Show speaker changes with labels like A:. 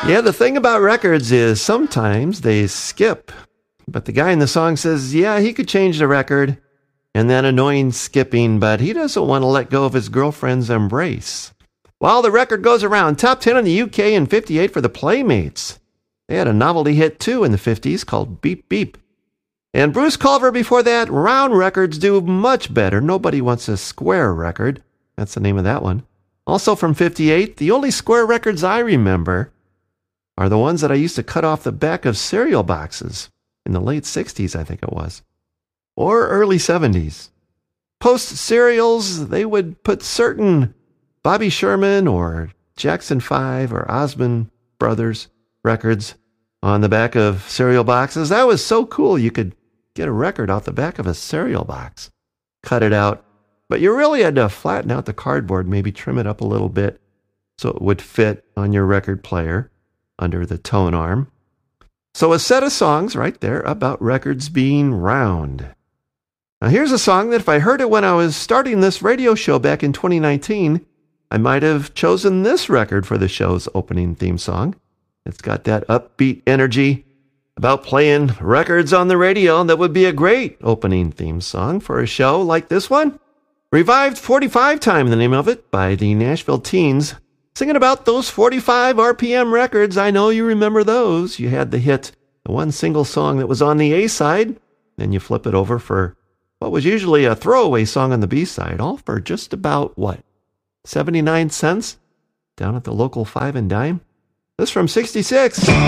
A: Yeah, the thing about records is sometimes they skip. But the guy in the song says, yeah, he could change the record and that annoying skipping, but he doesn't want to let go of his girlfriend's embrace. While the record goes around, top 10 in the UK in 58 for the Playmates. They had a novelty hit too in the 50s called Beep Beep. And Bruce Culver before that, round records do much better. Nobody Wants a Square record. That's the name of that one. Also from 58, the only square records I remember are the ones that I used to cut off the back of cereal boxes in the late 60s, I think it was, or early 70s. Post cereals, they would put certain Bobby Sherman or Jackson 5 or Osmond Brothers records on the back of cereal boxes. That was so cool. You could get a record out the back of a cereal box, cut it out, but you really had to flatten out the cardboard, maybe trim it up a little bit so it would fit on your record player under the tone arm. So a set of songs right there about records being round. Now here's a song that if I heard it when I was starting this radio show back in 2019, I might have chosen this record for the show's opening theme song. It's got that upbeat energy about playing records on the radio that would be a great opening theme song for a show like this one. Revived 45 Time, the name of it, by the Nashville Teens. Singing about those 45 RPM records. I know you remember those. You had the hit, the one single song that was on the A side, then you flip it over for what was usually a throwaway song on the B side, all for just about, 79 cents? Down at the local 5 and dime? This from 66.